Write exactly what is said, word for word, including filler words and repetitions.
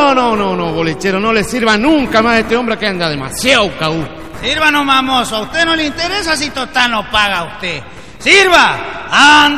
no, no, no, no, bolichero, no le sirva nunca más a este hombre que anda demasiado caú. Sirva nomás, mozo. A usted no le interesa si total no paga a usted. ¡Sirva! ¡Ande!